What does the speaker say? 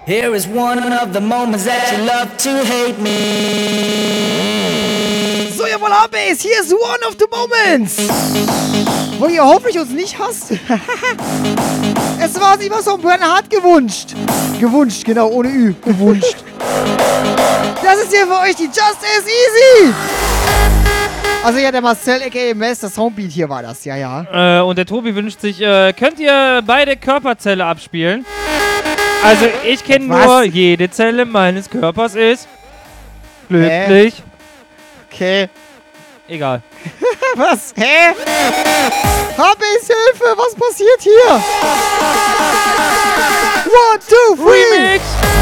Here is one of the moments that you love to hate me. So, jawohl, Hardbase, hier ist one of the moments. Wo ihr hoffentlich uns nicht hasst. Es war sich was von Bernhard gewünscht. Gewünscht, genau, ohne Ü. Gewünscht. Das ist hier für euch die Just As Easy. Also ja, der Marcel aka Mess, das Soundbeat hier war das, ja. Und der Tobi wünscht sich, könnt ihr beide Körperzelle abspielen? Also ich kenne nur, jede Zelle meines Körpers ist glücklich. Okay. Egal. Was? Hä? Hardbase, Hilfe, was passiert hier? 1, 2, 3. Remix!